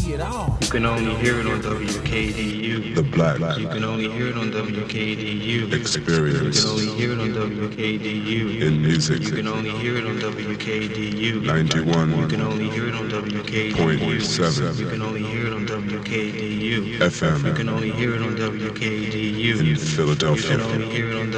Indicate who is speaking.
Speaker 1: see it all.
Speaker 2: You can only hear it on WKDU.
Speaker 3: The Black
Speaker 2: You can only hear it on WKDU.
Speaker 3: Experience.
Speaker 2: You can only hear it on WKDU.
Speaker 3: In music.
Speaker 2: You can only hear it on WKDU.
Speaker 3: 91.
Speaker 2: You can only hear it on WKDU.
Speaker 3: 7.
Speaker 2: You can only hear it on WKDU.
Speaker 3: FM.
Speaker 2: You can only hear it on WKDU.
Speaker 3: In Philadelphia.
Speaker 2: You can only hear it on